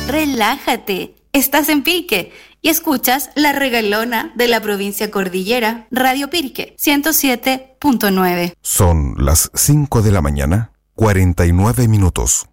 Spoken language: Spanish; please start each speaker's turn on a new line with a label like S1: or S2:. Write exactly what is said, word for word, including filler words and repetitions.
S1: Relájate, estás en Pirque y escuchas La Regalona de la provincia Cordillera, Radio Pirque, ciento siete punto nueve.
S2: Son las cinco de la mañana, cuarenta y nueve minutos.